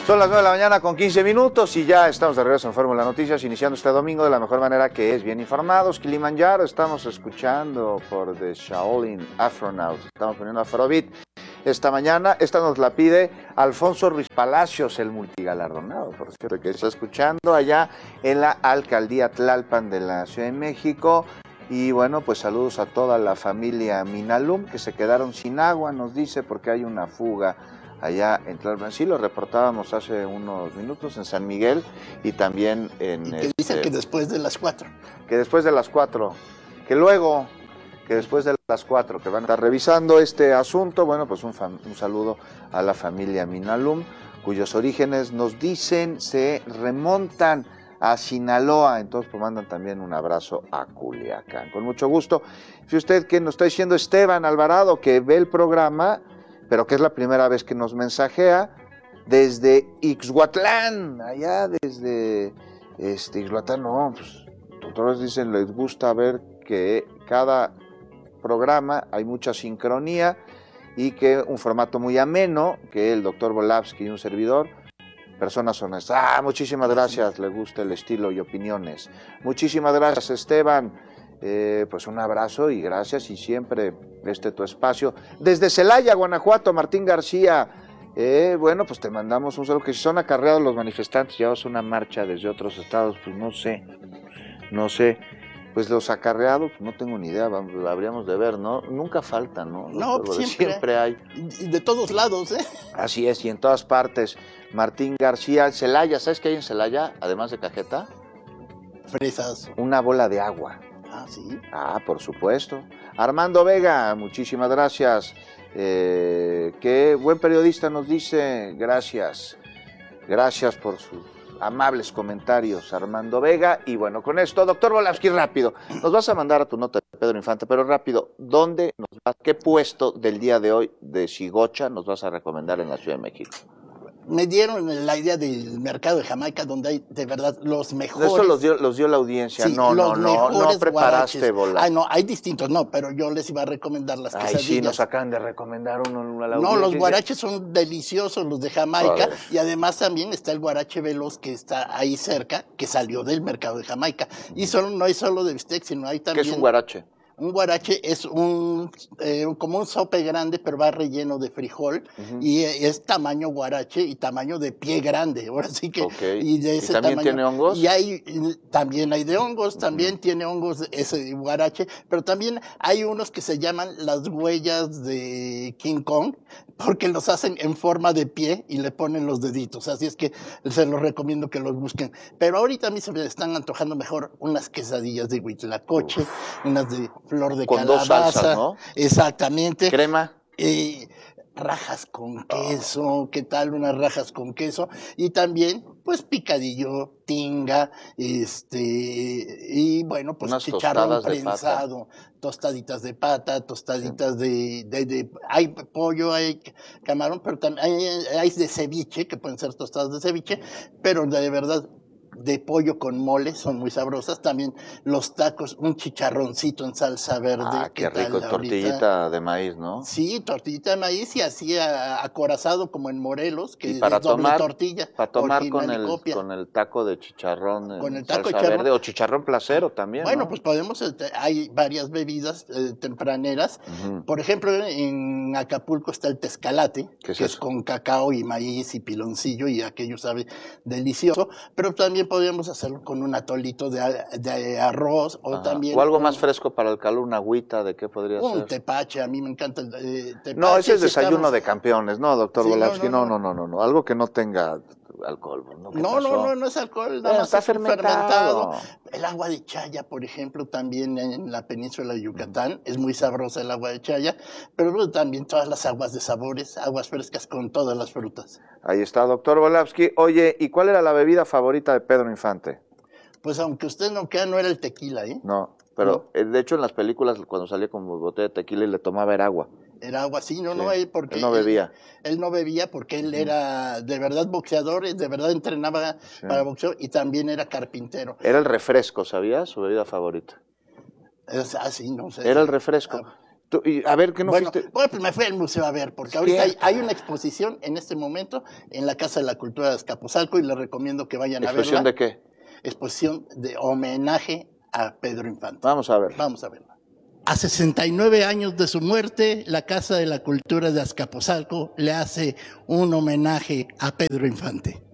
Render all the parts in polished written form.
Son las 9 de la mañana con 15 minutos y ya estamos de regreso en Fórmula Noticias, iniciando este domingo de la mejor manera que es, bien informados. Kilimanjaro, estamos escuchando por The Shaolin Astronaut, estamos poniendo Afrobeat esta mañana. Esta nos la pide Alfonso Ruiz Palacios, el multigalardonado, por cierto, que está escuchando allá en la Alcaldía Tlalpan de la Ciudad de México. Y bueno, pues saludos a toda la familia Minalum, que se quedaron sin agua, nos dice, porque hay una fuga allá en Tlalpan. Sí, lo reportábamos hace unos minutos en San Miguel y también en... Y que dicen que después de las 4. Que después de las 4, que luego, que después de las 4, que van a estar revisando este asunto. Bueno, pues un saludo a la familia Minalum, cuyos orígenes nos dicen se remontan a Sinaloa, entonces pues mandan también un abrazo a Culiacán. Con mucho gusto. Si usted que nos está diciendo Esteban Alvarado, que ve el programa, pero que es la primera vez que nos mensajea, desde Ixhuatlán, allá desde Ixhuatlán, no, pues doctores dicen, les gusta ver que cada programa hay mucha sincronía y que un formato muy ameno, que el doctor Volavsky y un servidor, personas honestas. Muchísimas gracias, le gusta el estilo y opiniones. Muchísimas gracias, Esteban. Pues un abrazo y gracias, y siempre tu espacio. Desde Celaya, Guanajuato, Martín García. Bueno, pues te mandamos un saludo. Que si son acarreados los manifestantes, llevamos una marcha desde otros estados, pues no sé. Pues los acarreados, no tengo ni idea, habríamos de ver, ¿no? Nunca faltan, ¿no? No, siempre hay. Y de todos lados, ¿eh? Así es, y en todas partes. Martín García, Celaya, ¿sabes qué hay en Celaya, además de cajeta? Fresas. Una bola de agua. Ah, ¿sí? Ah, por supuesto. Armando Vega, muchísimas gracias. Qué buen periodista, nos dice. Gracias. Gracias por sus amables comentarios, Armando Vega. Y bueno, con esto, doctor Volavsky, rápido, nos vas a mandar a tu nota de Pedro Infante, pero rápido, ¿qué puesto del día de hoy de Shigocha nos vas a recomendar en la Ciudad de México? Me dieron la idea del mercado de Jamaica, donde hay de verdad los mejores. Eso los dio la audiencia. Sí, no preparaste bolas. No, hay distintos, no, pero yo les iba a recomendar las quesadillas. Sí, nos acaban de recomendar uno a la audiencia. No, los guaraches son deliciosos, los de Jamaica, y además también está el guarache veloz que está ahí cerca, que salió del mercado de Jamaica. Y no hay solo de bistec, sino hay también... ¿Qué es un guarache? Un guarache es como un sope grande, pero va relleno de frijol, y es tamaño guarache y tamaño de pie grande. Ahora sí que. Okay. Y de ese ¿Y también tamaño, tiene hongos? También hay de hongos, también tiene hongos ese guarache, pero también hay unos que se llaman las huellas de King Kong, porque los hacen en forma de pie y le ponen los deditos. Así es que se los recomiendo que los busquen. Pero ahorita a mí se me están antojando mejor unas quesadillas de huitlacoche, unas de flor de con calabaza. Dos salsas, ¿no? Exactamente. Crema. Rajas con queso, ¿qué tal unas rajas con queso? Y también, pues, picadillo, tinga, y bueno, pues unas chicharrón prensado, tostaditas de pata, tostaditas hay pollo, hay camarón, pero también hay de ceviche, que pueden ser tostadas de ceviche, pero de verdad, de pollo con mole, son muy sabrosas. También los tacos, un chicharroncito en salsa verde. Ah, qué rico, tortillita de maíz, ¿no? Sí, tortillita de maíz y así acorazado como en Morelos, que y para es doble tomar, tortilla. Para tomar con el taco de chicharrón con el taco salsa verde o chicharrón placero también, bueno, ¿no? pues hay varias bebidas tempraneras. Por ejemplo, en Acapulco está el tezcalate, que es con cacao y maíz y piloncillo, y aquello sabe delicioso, pero también podríamos hacerlo con un atolito de arroz o también... O algo más fresco para el calor, una agüita, ¿de qué podría ser? Un tepache, a mí me encanta el tepache. No, ese es desayuno de campeones, no, doctor Volavsky, no, algo que no tenga alcohol. No es alcohol, nada más está fermentado. El agua de chaya, por ejemplo, también en la península de Yucatán, es muy sabrosa el agua de chaya, pero también todas las aguas de sabores, aguas frescas con todas las frutas. Ahí está, doctor Volavsky. Oye, ¿y cuál era la bebida favorita de Pedro Infante? Pues aunque usted no crea, no era el tequila, ¿eh? No, pero de hecho en las películas cuando salía con botella de tequila y le tomaba era agua. Era agua, sí, porque él no bebía. Él no bebía porque él era de verdad boxeador, de verdad entrenaba para boxeo y también era carpintero. Era el refresco, ¿sabías? Su bebida favorita. Sí, no sé. Era el refresco. Y, a ver, ¿qué no fuiste? Bueno, pues me fui al museo a ver, porque ahorita hay una exposición en este momento en la Casa de la Cultura de Azcapotzalco y les recomiendo que vayan a verla. ¿Exposición de qué? Exposición de homenaje a Pedro Infante. Vamos a ver. Vamos a verla. A 69 años de su muerte, la Casa de la Cultura de Azcapotzalco le hace un homenaje a Pedro Infante.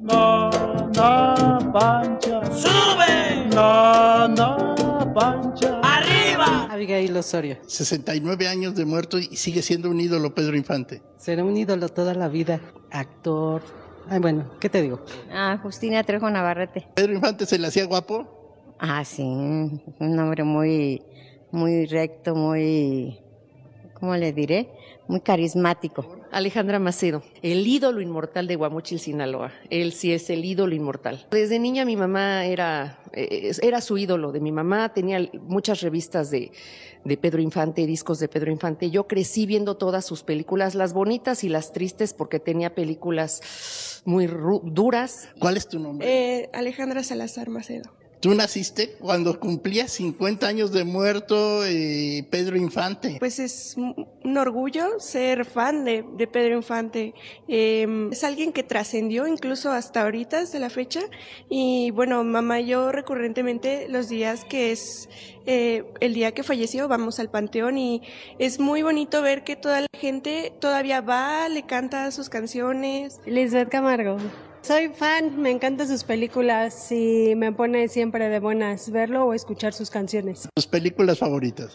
Nana Pancha, sube. Nana Pancha, arriba. Abigail Osorio. 69 años de muerto y sigue siendo un ídolo Pedro Infante. Será un ídolo toda la vida. Actor. Ay, bueno, ¿qué te digo? Justina Trejo Navarrete. ¿Pedro Infante se le hacía guapo? Sí, un hombre muy recto, muy, ¿cómo le diré? Muy carismático. Alejandra Macedo, el ídolo inmortal de Guamúchil, Sinaloa. Él sí es el ídolo inmortal. Desde niña mi mamá era su ídolo. De mi mamá tenía muchas revistas de Pedro Infante, discos de Pedro Infante. Yo crecí viendo todas sus películas, las bonitas y las tristes, porque tenía películas muy duras. ¿Cuál es tu nombre? Alejandra Salazar Macedo. Tú naciste cuando cumplía 50 años de muerto Pedro Infante. Pues es un orgullo ser fan de Pedro Infante. Es alguien que trascendió incluso hasta ahorita, hasta la fecha. Y bueno, mamá y yo recurrentemente los días que es el día que falleció vamos al panteón y es muy bonito ver que toda la gente todavía va, le canta sus canciones. Lisbeth Camargo. Soy fan, me encantan sus películas y me pone siempre de buenas verlo o escuchar sus canciones. ¿Tus películas favoritas?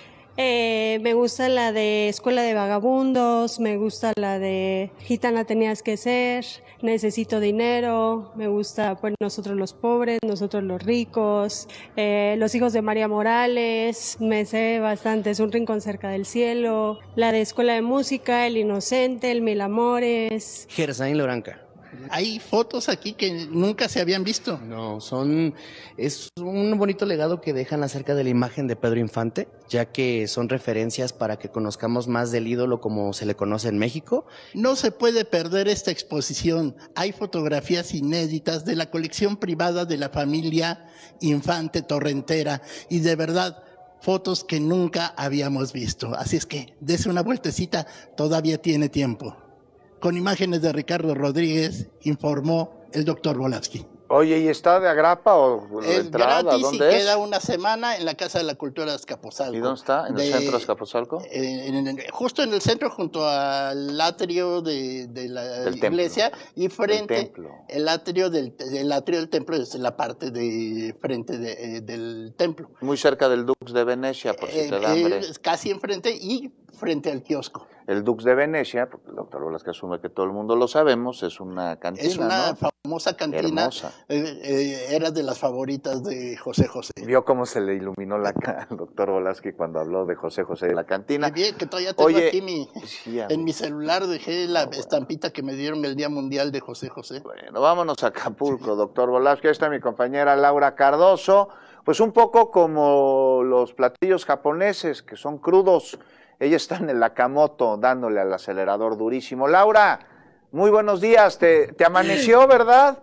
Me gusta la de Escuela de Vagabundos, me gusta la de Gitana tenías que ser, Necesito dinero, me gusta pues Nosotros los pobres, Nosotros los ricos, Los hijos de María Morales, me sé bastante, Es un rincón cerca del cielo, la de Escuela de Música, El inocente, El mil amores. Gersain Loranca. Hay fotos aquí que nunca se habían visto. No, es un bonito legado que dejan acerca de la imagen de Pedro Infante, ya que son referencias para que conozcamos más del ídolo como se le conoce en México. No se puede perder esta exposición. Hay fotografías inéditas de la colección privada de la familia Infante Torrentera y de verdad fotos que nunca habíamos visto. Así es que dese una vueltecita, todavía tiene tiempo. Con imágenes de Ricardo Rodríguez, informó el doctor Volavsky. Oye, ¿y está de agrapa o de entrada? Gratis. ¿Dónde y es? queda una semana en la Casa de la Cultura de Azcapotzalco. ¿Y dónde está? ¿En el centro de Azcapotzalco? Justo en el centro, junto al atrio de la iglesia templo. Y frente, el templo. el atrio del templo es la parte de frente del templo. Muy cerca del Dux de Venecia, por si te da hambre. Casi enfrente y frente al kiosco. El Dux de Venecia, porque el doctor Velasquez asume que todo el mundo lo sabemos, es una cantina, Es una ¿no? famosa cantina. Hermosa. Era de las favoritas de José José. Vio cómo se le iluminó la cara al doctor Velasquez cuando habló de José José de la cantina. Bien, que todavía tengo aquí sí, en mi celular, dejé la estampita que me dieron el Día Mundial de José José. Bueno, vámonos a Acapulco, doctor Velasquez. Ahí está mi compañera Laura Cardoso. Pues un poco como los platillos japoneses, que son crudos. Ella está en el Nakamoto dándole al acelerador durísimo. Laura, muy buenos días. ¿Te amaneció, verdad?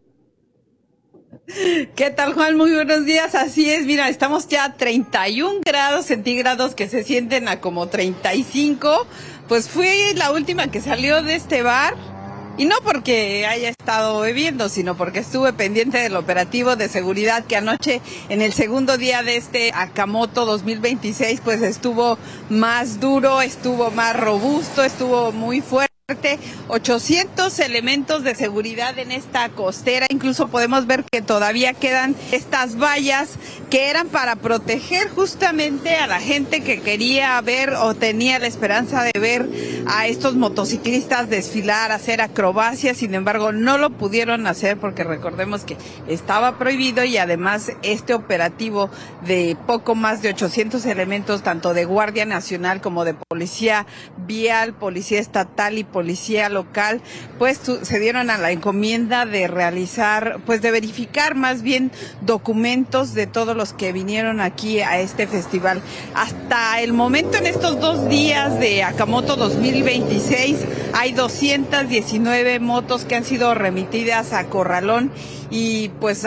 ¿Qué tal, Juan? Muy buenos días. Así es, mira, estamos ya a 31 grados centígrados que se sienten a como 35. Pues fui la última que salió de este bar. Y no porque haya estado bebiendo, sino porque estuve pendiente del operativo de seguridad que anoche, en el segundo día de este Nakamoto 2026, pues estuvo más duro, estuvo más robusto, estuvo muy fuerte. 800 elementos de seguridad en esta costera, incluso podemos ver que todavía quedan estas vallas que eran para proteger justamente a la gente que quería ver o tenía la esperanza de ver a estos motociclistas desfilar, hacer acrobacias. Sin embargo, no lo pudieron hacer porque recordemos que estaba prohibido y además este operativo de poco más de 800 elementos, tanto de Guardia Nacional como de Policía Vial, Policía Estatal y Policía Local, pues se dieron a la encomienda de realizar, pues de verificar más bien documentos de todos los que vinieron aquí a este festival. Hasta el momento, en estos 2 días de Nakamoto 2026, hay 219 motos que han sido remitidas a Corralón y pues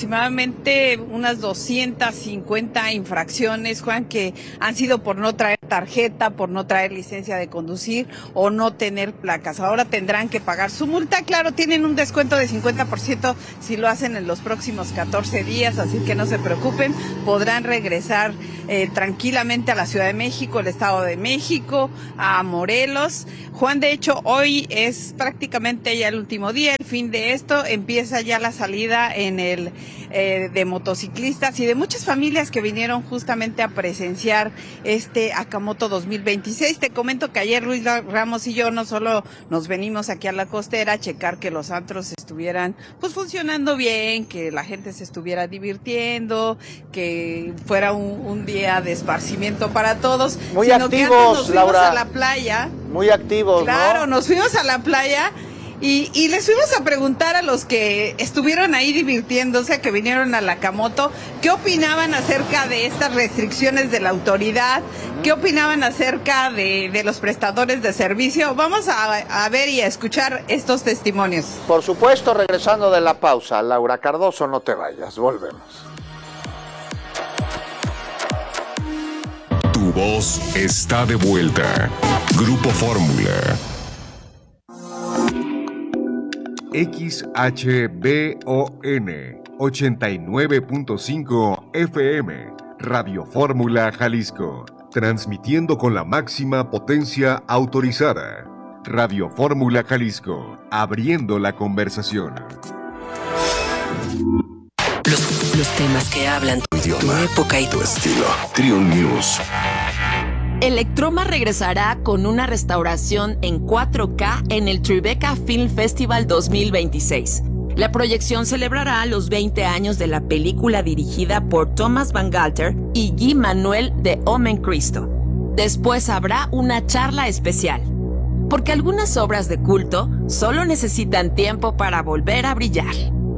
aproximadamente unas 250 infracciones, Juan, que han sido por no traer tarjeta por no traer licencia de conducir o no tener placas. Ahora tendrán que pagar su multa. Claro, tienen un descuento de 50% si lo hacen en los próximos 14 días, así que no se preocupen, podrán regresar tranquilamente a la Ciudad de México, el Estado de México, a Morelos. Juan, de hecho, hoy es prácticamente ya el último día, el fin de esto, empieza ya la salida en el de motociclistas y de muchas familias que vinieron justamente a presenciar este Akamoto 2026. Te comento que ayer Luis Ramos y yo no solo nos venimos aquí a la costera a checar que los antros estuvieran pues funcionando bien, que la gente se estuviera divirtiendo, que fuera un día de esparcimiento para todos. Muy sino activos, que antes nos fuimos Laura. a la playa. Muy activos, Claro, ¿no? nos fuimos a la playa y les fuimos a preguntar a los que estuvieron ahí divirtiéndose, que vinieron al Akamoto, qué opinaban acerca de estas restricciones de la autoridad, qué opinaban acerca de los prestadores de servicio. Vamos a ver y a escuchar estos testimonios. Por supuesto, regresando de la pausa, Laura Cardoso, no te vayas, volvemos. Tu voz está de vuelta. Grupo Fórmula. XHBON 89.5 FM, Radio Fórmula Jalisco, transmitiendo con la máxima potencia autorizada. Radio Fórmula Jalisco, abriendo la conversación. Los temas que hablan tu idioma, tu época y tu estilo. Trion News. Electroma regresará con una restauración en 4K en el Tribeca Film Festival 2026. La proyección celebrará los 20 años de la película dirigida por Thomas Bangalter y Guy Manuel de Omen Cristo. Después habrá una charla especial, porque algunas obras de culto solo necesitan tiempo para volver a brillar.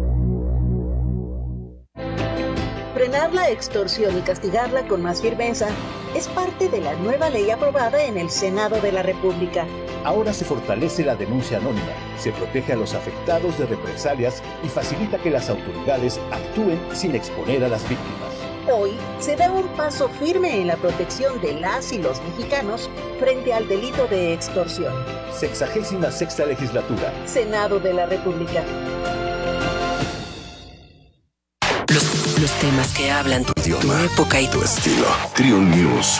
Frenar la extorsión y castigarla con más firmeza es parte de la nueva ley aprobada en el Senado de la República. Ahora se fortalece la denuncia anónima, se protege a los afectados de represalias y facilita que las autoridades actúen sin exponer a las víctimas. Hoy se da un paso firme en la protección de las y los mexicanos frente al delito de extorsión. 66ª Legislatura. Senado de la República. Los temas que hablan tu idioma, tu época y tu estilo. Trion News.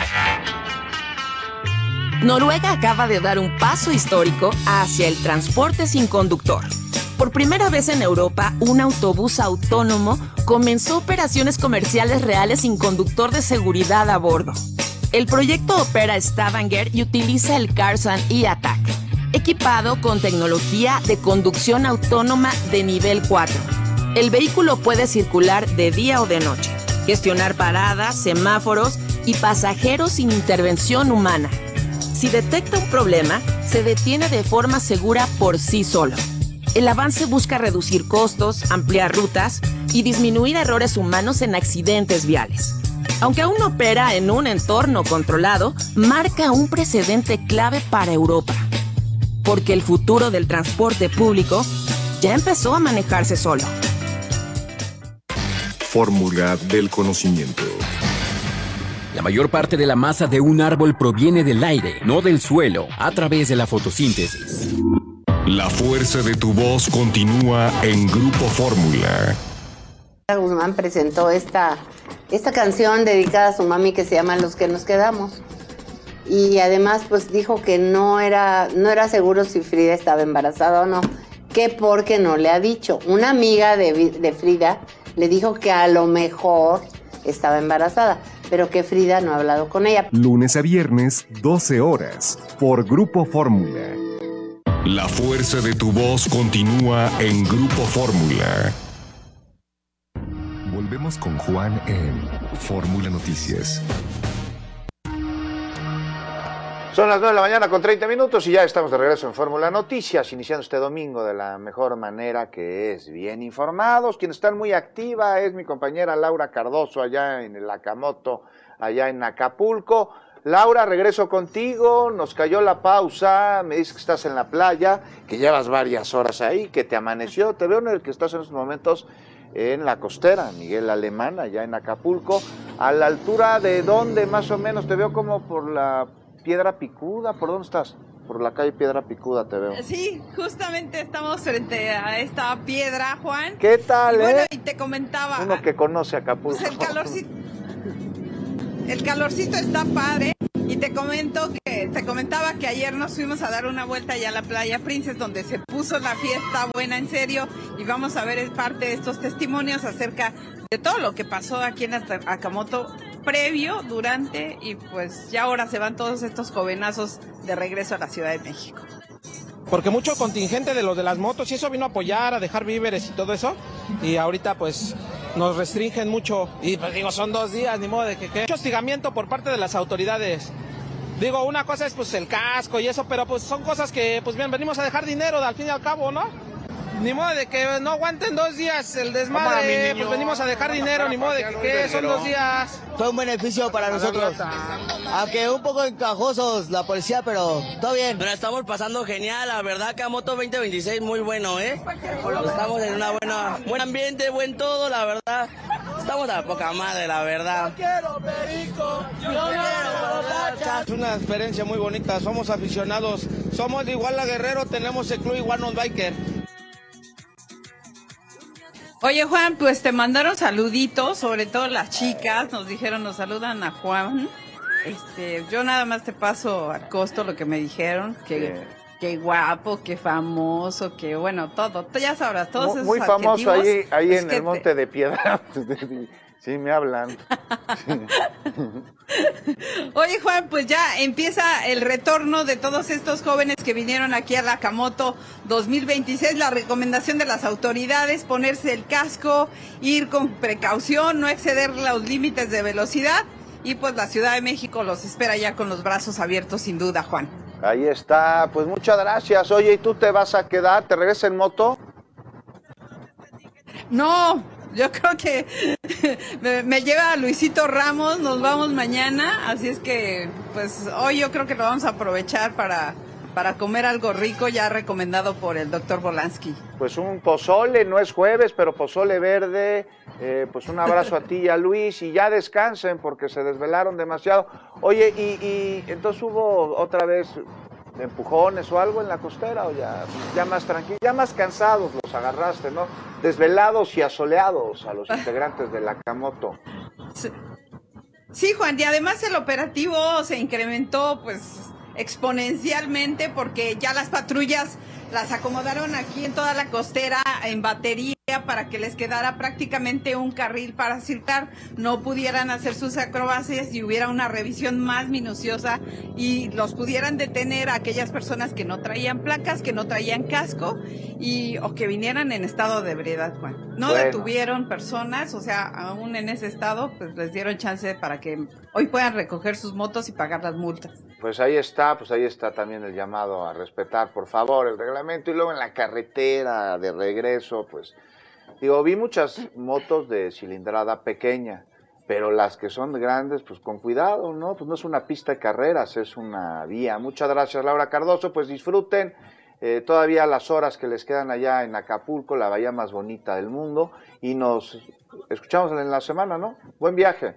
Noruega acaba de dar un paso histórico hacia el transporte sin conductor. Por primera vez en Europa, un autobús autónomo comenzó operaciones comerciales reales sin conductor de seguridad a bordo. El proyecto opera Stavanger y utiliza el Carson e-Attack, equipado con tecnología de conducción autónoma de nivel 4. El vehículo puede circular de día o de noche, gestionar paradas, semáforos y pasajeros sin intervención humana. Si detecta un problema, se detiene de forma segura por sí solo. El avance busca reducir costos, ampliar rutas y disminuir errores humanos en accidentes viales. Aunque aún opera en un entorno controlado, marca un precedente clave para Europa. Porque el futuro del transporte público ya empezó a manejarse solo. Fórmula del conocimiento. La mayor parte de la masa de un árbol proviene del aire, no del suelo, a través de la fotosíntesis. La fuerza de tu voz continúa en Grupo Fórmula. Guzmán presentó esta canción dedicada a su mami que se llama Los que nos quedamos. Y además pues dijo que no era seguro si Frida estaba embarazada o no, que porque no le ha dicho. Una amiga de Frida le dijo que a lo mejor estaba embarazada, pero que Frida no ha hablado con ella. Lunes a viernes, 12 horas, por Grupo Fórmula. La fuerza de tu voz continúa en Grupo Fórmula. Volvemos con Juan en Fórmula Noticias. Son las 9 de la mañana con 30 minutos y ya estamos de regreso en Fórmula Noticias, iniciando este domingo de la mejor manera, que es bien informados. Quien está muy activa es mi compañera Laura Cardoso allá en el Akamoto, allá en Acapulco. Laura, regreso contigo, nos cayó la pausa, me dices que estás en la playa, que llevas varias horas ahí, que te amaneció, te veo en el que estás en estos momentos en la costera, Miguel Alemán, allá en Acapulco. ¿A la altura de dónde más o menos? Te veo como por la Piedra Picuda. ¿Por dónde estás? Por la calle Piedra Picuda te veo. Sí, justamente estamos frente a esta piedra, Juan. ¿Qué tal, y bueno, y te comentaba... Uno que conoce Acapulco. Pues el calorcito está padre. Y te comentaba que ayer nos fuimos a dar una vuelta allá a la Playa Princess, donde se puso la fiesta buena en serio, y vamos a ver parte de estos testimonios acerca de todo lo que pasó aquí en Acamoto, previo, durante, y pues ya ahora se van todos estos jovenazos de regreso a la Ciudad de México. Porque mucho contingente de los de las motos y eso vino a apoyar, a dejar víveres y todo eso, y ahorita pues nos restringen mucho, y pues digo, son 2 días, ni modo de que mucho hostigamiento por parte de las autoridades. Digo, una cosa es pues el casco y eso, pero pues son cosas que pues bien, venimos a dejar dinero al fin y al cabo, ¿no? Ni modo de que no aguanten 2 días el desmadre, pues venimos a dejar dinero, ni modo de que son 2 días. Fue un beneficio para nosotros, aunque un poco encajosos la policía, pero todo bien. Pero estamos pasando genial, la verdad que Acamoto 2026 muy bueno, Estamos en buen ambiente, buen todo, la verdad. Estamos a poca madre, la verdad. Es una experiencia muy bonita, somos aficionados, somos de Iguala Guerrero, tenemos el club Iguanos Biker. Oye, Juan, pues te mandaron saluditos, sobre todo las chicas, nos dijeron, nos saludan a Juan. Yo nada más te paso al costo lo que me dijeron, que guapo, que famoso, que bueno, todo, ya sabrás, todos esos muy famoso ahí pues en el Monte de Piedra. Sí, me hablan. Sí. Oye, Juan, pues ya empieza el retorno de todos estos jóvenes que vinieron aquí a la Acamoto 2026. La recomendación de las autoridades, ponerse el casco, ir con precaución, no exceder los límites de velocidad. Y pues la Ciudad de México los espera ya con los brazos abiertos, sin duda, Juan. Ahí está, pues muchas gracias. Oye, ¿y tú te vas a quedar? ¿Te regresas en moto? No, yo creo que me lleva Luisito Ramos, nos vamos mañana, así es que pues hoy yo creo que lo vamos a aprovechar para comer algo rico, ya recomendado por el doctor Volansky. Pues un pozole, no es jueves, pero pozole verde, pues un abrazo a ti y a Luis, y ya descansen porque se desvelaron demasiado. Oye, y entonces hubo otra vez empujones o algo en la costera, o ya más tranquilos, ya más cansados los agarraste, ¿no? Desvelados y asoleados a los integrantes de la Acamoto. Sí, Juan, y además el operativo se incrementó pues exponencialmente porque ya las patrullas las acomodaron aquí en toda la costera en batería para que les quedara prácticamente un carril para circular, no pudieran hacer sus acrobacias y hubiera una revisión más minuciosa y los pudieran detener a aquellas personas que no traían placas, que no traían casco o que vinieran en estado de ebriedad, Juan. No detuvieron personas, o sea, aún en ese estado, pues les dieron chance para que hoy puedan recoger sus motos y pagar las multas. Pues ahí está también el llamado a respetar, por favor, el reglamento. Y luego en la carretera de regreso, pues, digo, vi muchas motos de cilindrada pequeña, pero las que son grandes, pues con cuidado, ¿no? Pues no es una pista de carreras, es una vía. Muchas gracias, Laura Cardoso, pues disfruten todavía las horas que les quedan allá en Acapulco, la bahía más bonita del mundo, y nos escuchamos en la semana, ¿no? Buen viaje.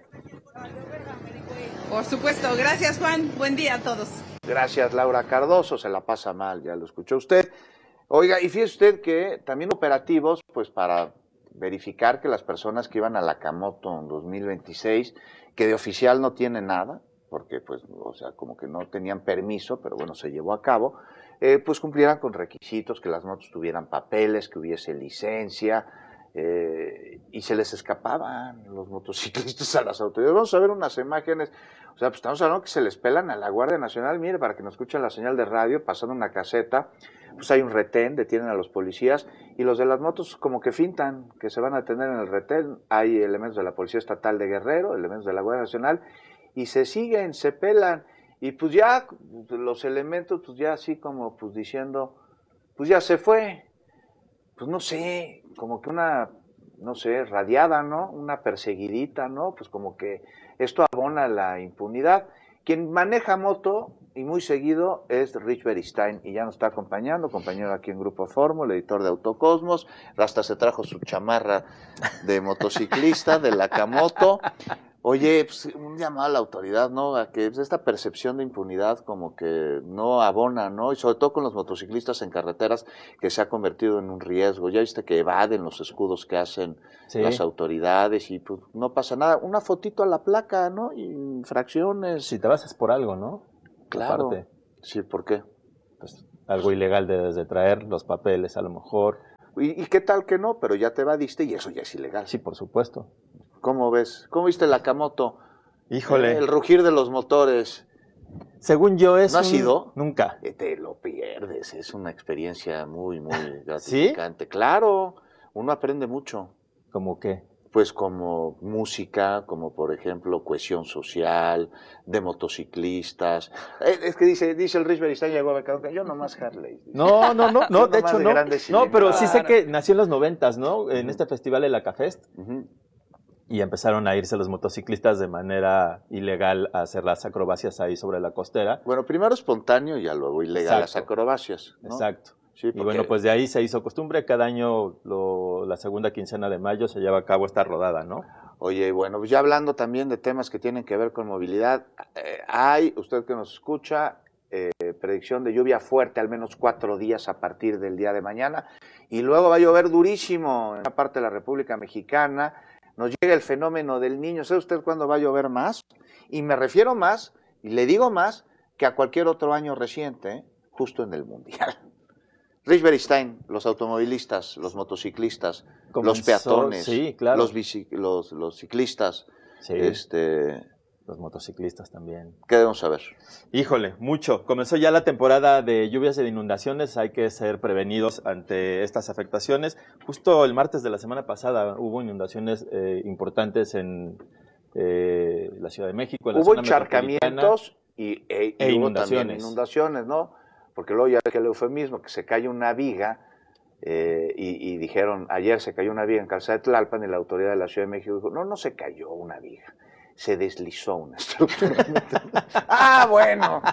Por supuesto, gracias, Juan, buen día a todos. Gracias, Laura Cardoso, se la pasa mal, ya lo escuchó usted. Oiga, y fíjese usted que también operativos, pues para verificar que las personas que iban a la Acamoto en 2026, que de oficial no tienen nada, porque pues, o sea, como que no tenían permiso, pero bueno, se llevó a cabo, pues cumplieran con requisitos, que las motos tuvieran papeles, que hubiese licencia, y se les escapaban los motociclistas a las autoridades. Vamos a ver unas imágenes, o sea, pues estamos hablando que se les pelan a la Guardia Nacional. Mire, para que nos escuchen la señal de radio, pasando una caseta, pues hay un retén, detienen a los policías, y los de las motos como que fintan que se van a detener en el retén. Hay elementos de la Policía Estatal de Guerrero, elementos de la Guardia Nacional, y se siguen, se pelan, y pues ya los elementos, pues ya así como pues diciendo, pues ya se fue, pues no sé, como que una, no sé, radiada, ¿no? Una perseguidita, ¿no? Pues como que esto abona la impunidad. Quien maneja moto, y muy seguido, es Rich Beristain, y ya nos está acompañando, compañero aquí en Grupo Fórmula, editor de Autocosmos, hasta se trajo su chamarra de motociclista, de la Acamoto. Oye, pues, un llamado a la autoridad, ¿no? A que esta percepción de impunidad como que no abona, ¿no? Y sobre todo con los motociclistas en carreteras, que se ha convertido en un riesgo. Ya viste que evaden los escudos que hacen las autoridades y pues no pasa nada. Una fotito a la placa, ¿no? Y infracciones. Si te vas es por algo, ¿no? Claro. Aparte, sí, ¿por qué? Pues algo ilegal debes de traer, los papeles a lo mejor. ¿Y qué tal que no? Pero ya te evadiste y eso ya es ilegal. Sí, por supuesto. ¿Cómo ves? ¿Cómo viste la Camoto? Híjole. El rugir de los motores. Según yo es ¿No has ido? Nunca. Te lo pierdes, es una experiencia muy, muy gratificante. ¿Sí? Claro, uno aprende mucho. ¿Cómo qué? Pues como música, como por ejemplo cohesión social, de motociclistas. Es que dice el Rich Beristain, llegó a Beca, yo nomás Harley. No, de hecho no. No, pero sí sé que nació en los 90s, ¿no? En este festival, el Acafest. Y empezaron a irse los motociclistas de manera ilegal a hacer las acrobacias ahí sobre la costera. Bueno, primero espontáneo y ya luego ilegal las acrobacias, ¿no? Exacto. Sí, porque... Y bueno, pues de ahí se hizo costumbre. Cada año, la segunda quincena de mayo, se lleva a cabo esta rodada, ¿no? Oye, bueno, pues ya hablando también de temas que tienen que ver con movilidad, hay, usted que nos escucha, predicción de lluvia fuerte, al menos 4 días a partir del día de mañana. Y luego va a llover durísimo en una parte de la República Mexicana. Nos llega el fenómeno del Niño. ¿Sabe usted cuándo va a llover más? Y me refiero más, y le digo más, que a cualquier otro año reciente, justo en el Mundial. Rich Beristain, los automovilistas, los motociclistas, los peatones, sí, claro. los ciclistas, sí. Los motociclistas también. ¿Qué debemos saber? Híjole, mucho. Comenzó ya la temporada de lluvias y de inundaciones. Hay que ser prevenidos ante estas afectaciones. Justo el martes de la semana pasada hubo inundaciones importantes en la Ciudad de México, en la hubo zona encharcamientos y hubo también inundaciones, ¿no? Porque luego ya que el eufemismo, que se cae una viga, y dijeron, ayer se cayó una viga en Calzada de Tlalpan, y la autoridad de la Ciudad de México dijo, no se cayó una viga. Se deslizó una estructura. Bueno.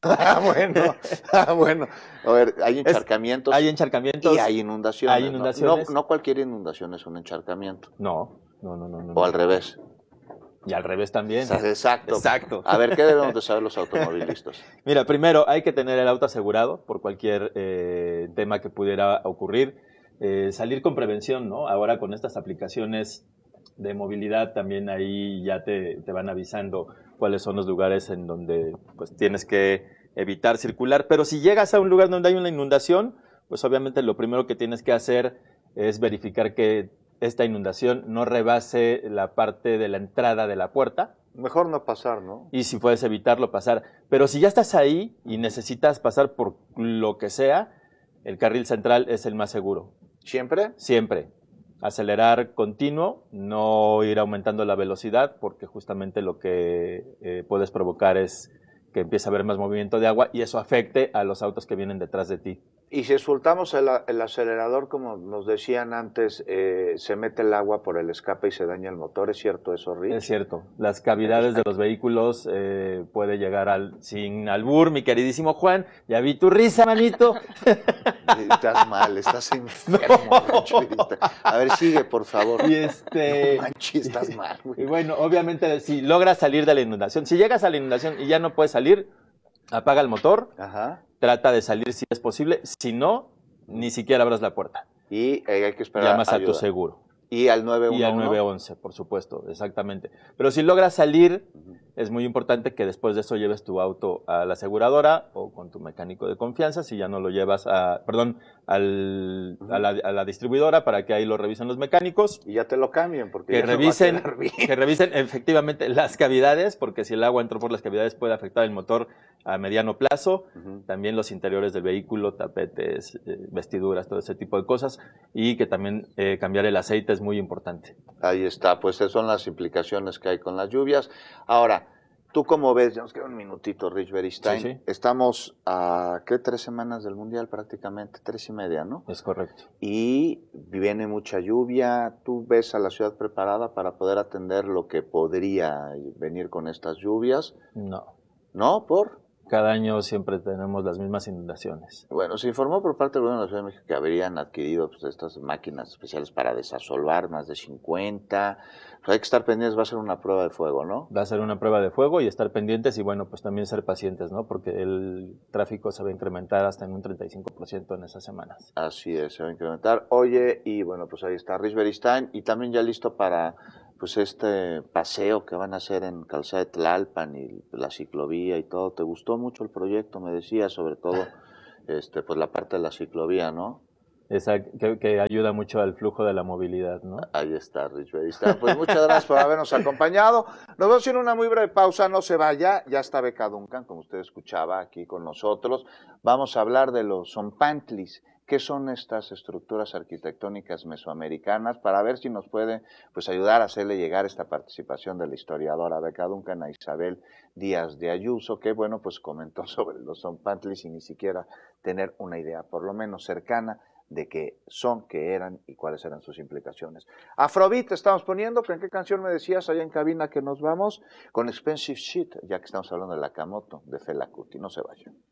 A ver, hay encharcamientos. Hay encharcamientos. Y hay inundaciones. Hay inundaciones. No cualquier inundación es un encharcamiento. No. O al revés. Y al revés también. Exacto. A ver, ¿qué debemos de saber los automovilistas? Mira, primero hay que tener el auto asegurado por cualquier tema que pudiera ocurrir. Salir con prevención, ¿no? Ahora con estas aplicaciones de movilidad también ahí ya te van avisando cuáles son los lugares en donde pues tienes que evitar circular. Pero si llegas a un lugar donde hay una inundación, pues obviamente lo primero que tienes que hacer es verificar que esta inundación no rebase la parte de la entrada de la puerta. Mejor no pasar, ¿no? Y si puedes evitarlo, pasar. Pero si ya estás ahí y necesitas pasar por lo que sea, el carril central es el más seguro. ¿Siempre? Siempre. Acelerar continuo, no ir aumentando la velocidad, porque justamente lo que puedes provocar es que empiece a haber más movimiento de agua y eso afecte a los autos que vienen detrás de ti. Y si soltamos el acelerador, como nos decían antes, se mete el agua por el escape y se daña el motor, ¿es cierto eso, Rich? Es cierto. Las cavidades de los vehículos puede llegar sin albur, mi queridísimo Juan. Ya vi tu risa, manito. Estás mal, estás enfermo. No. A ver, sigue, por favor. Y No manches, estás mal. Y bueno, obviamente, si logras salir de la inundación, si llegas a la inundación y ya no puedes salir, apaga el motor. Ajá. Trata de salir si es posible. Si no, ni siquiera abras la puerta. Y hay que esperar llamas ayuda. A tu seguro. Y al 911. Y al 911, por supuesto, exactamente. Pero si logras salir, es muy importante que después de eso lleves tu auto a la aseguradora o con tu mecánico de confianza, si ya no lo llevas a la distribuidora para que ahí lo revisen los mecánicos. Y ya te lo cambien, porque que revisen efectivamente las cavidades, porque si el agua entró por las cavidades puede afectar el motor a mediano plazo, también los interiores del vehículo, tapetes, vestiduras, todo ese tipo de cosas, y que también cambiar el aceite es muy importante. Ahí está, pues esas son las implicaciones que hay con las lluvias. Ahora, ¿tú cómo ves? Ya nos queda un minutito, Rich Beristain. Sí. Estamos a, ¿qué? 3 semanas del Mundial prácticamente, 3 y media, ¿no? Es correcto. Y viene mucha lluvia. ¿Tú ves a la ciudad preparada para poder atender lo que podría venir con estas lluvias? No. ¿No? ¿Por? cada año siempre tenemos las mismas inundaciones. Bueno, se informó por parte del gobierno de la Ciudad de México que habrían adquirido pues, estas máquinas especiales para desasolvar, más de 50. Pues hay que estar pendientes, va a ser una prueba de fuego, ¿no? Va a ser una prueba de fuego y estar pendientes y bueno, pues también ser pacientes, ¿no? Porque el tráfico se va a incrementar hasta en un 35% en esas semanas. Así es, se va a incrementar. Oye, y bueno, pues ahí está Rich Beristain y también ya listo para pues este paseo que van a hacer en Calzada de Tlalpan y la ciclovía y todo. ¿Te gustó mucho el proyecto? Me decías, sobre todo pues la parte de la ciclovía, ¿no? Que ayuda mucho al flujo de la movilidad, ¿no? Ahí está, Rich Beristain. Pues muchas gracias por habernos acompañado. Nos vamos a ir a una muy breve pausa, no se vaya. Ya está Beca Duncan, como usted escuchaba, aquí con nosotros. Vamos a hablar de los zompantlis. ¿Qué son estas estructuras arquitectónicas mesoamericanas? Para ver si nos puede pues, ayudar a hacerle llegar esta participación de la historiadora Beca Duncan a Isabel Díaz de Ayuso, que bueno, pues comentó sobre los zompantlis sin ni siquiera tener una idea, por lo menos cercana, de qué son, qué eran y cuáles eran sus implicaciones. Afrobeat estamos poniendo, ¿con qué canción me decías allá en cabina que nos vamos? Con Expensive Shit, ya que estamos hablando de Nakamoto, de Fela Kuti. No se vayan.